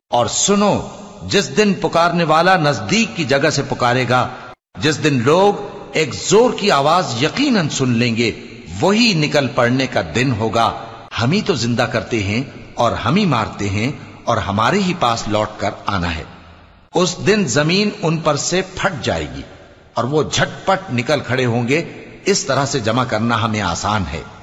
और सुनो, जिस दिन पुकारने वाला नजदीक की जगह से पुकारेगा, जिस दिन लोग एक जोर की आवाज यकीनन सुन लेंगे, वही निकल पड़ने का दिन होगा। हम ही तो जिंदा करते हैं और हम ही मारते हैं और हमारे ही पास लौट कर आना है। उस दिन जमीन उन पर से फट जाएगी और वो झटपट निकल खड़े होंगे। इस तरह से जमा करना हमें आसान है।